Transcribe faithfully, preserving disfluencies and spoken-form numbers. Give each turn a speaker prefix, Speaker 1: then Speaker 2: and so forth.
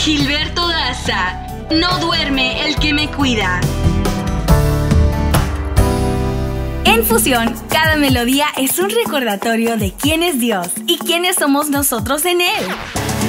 Speaker 1: Gilberto Daza, no duerme el que me cuida.
Speaker 2: En Fusión, cada melodía es un recordatorio de quién es Dios y quiénes somos nosotros en Él.